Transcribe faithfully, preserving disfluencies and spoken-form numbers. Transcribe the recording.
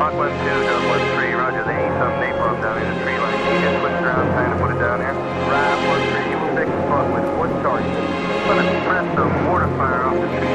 Hawk one two, Dub one three, roger, they need some napalm down in the tree line. Can you just switch around, kind of put it down here? Right, one three, you will take the spot with one target. I'm gonna press the mortar fire off the tree